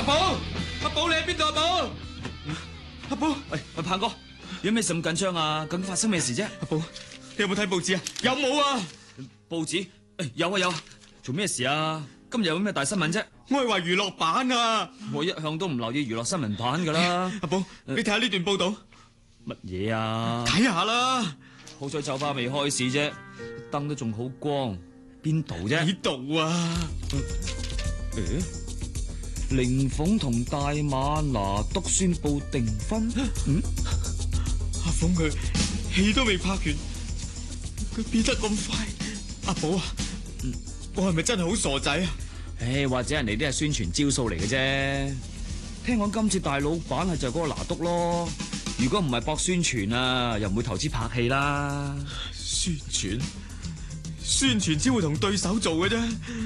寶，阿寶你喺邊度？阿寶，阿寶， 喂，鵬哥，有咩事咁緊張啊？究竟發生咩事啫？ 阿寶，你有冇睇報紙啊？有冇啊？ 報紙？有啊有啊，做咩事啊？今日有咩大新聞啫？ 我係話娛樂版啊！ 我一向都唔留意娛樂新聞版噶啦。 阿寶，你睇下呢段報道。 乜嘢啊？ 睇下啦。 好彩酒吧未開市啫，燈都仲好光。邊度啫？ 呢度啊。 凌鳳同大馬拿督宣布訂婚。 阿鳳佢戲都未拍完，佢變得咁快。阿寶啊，我係咪真係好傻仔啊？ 或者人哋啲係宣傳招數嚟嘅啫。聽講今次大老闆係就係嗰個拿督咯。如果唔係博宣傳啊，又唔會投資拍戲啦。 宣傳只會同對手做嘅啫。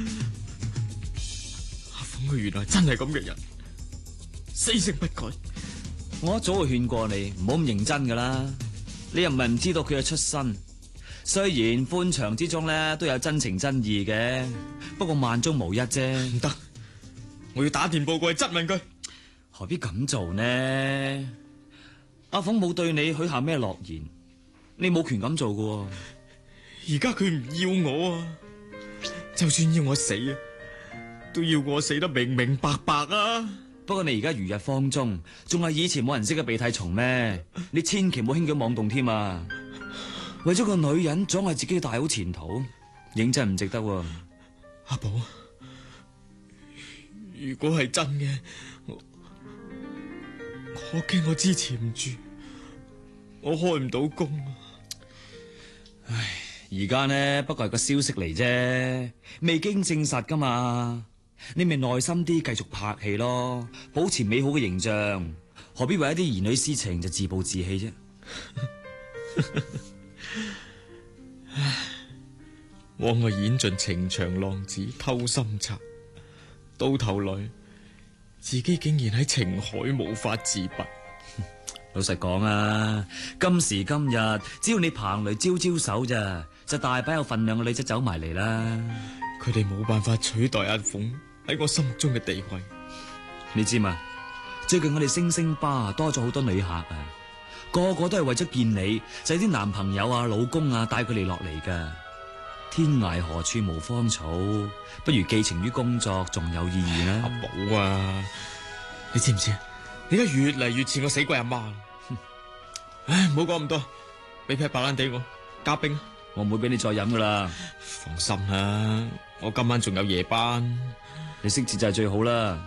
阿鳳佢原來真係咁嘅人，死性不改。 我一早就勸過你唔好咁認真噶啦。你又唔係唔知道佢嘅出身。雖然歡場之中咧都有真情真意嘅，不過萬中無一啫。 唔得，我要打電報過去質問佢。 何必咁做呢？阿鳳冇對你許下咩諾言，你冇權咁做噶。 而家佢唔要我啊，就算要我死啊，都要我死得明明白白啊。 不過你而家如日方中，仲係以前冇人識嘅鼻涕蟲咩？你千祈唔好輕舉妄動添啊！為咗個女人阻礙自己嘅大好前途，認真唔值得。 阿寶，如果係真嘅，我驚我支持唔住，我開唔到工。 唉，而家呢不過係個消息嚟啫，未經證實噶嘛。你咪耐心啲繼續拍戲咯，保持美好嘅形象，何必為一啲兒女私情就自暴自棄啫？ 枉我演盡情場浪子偷心賊，到頭來自己竟然喺情海無法自拔。 老實講啊，今時今日只要你彭雷招招手咋，就大把有份量嘅女仔走埋嚟啦。 佢哋冇辦法取代阿鳳喺我心目中嘅地位。 你知嘛？最近我哋星星吧多咗好多女客啊，個個都係為咗見你，就係啲男朋友啊、老公啊帶佢哋落嚟噶。天涯何處無芳草，不如寄情於工作，仲有意義呢？ 阿寶啊，你知唔知啊？你而家越嚟越似我死鬼阿媽。唉，唔好講咁多，俾劈白蘭地我加冰。 我唔會俾你再飲噶啦。 放心啦，我今晚仲有夜班。 你識字就係最好啦。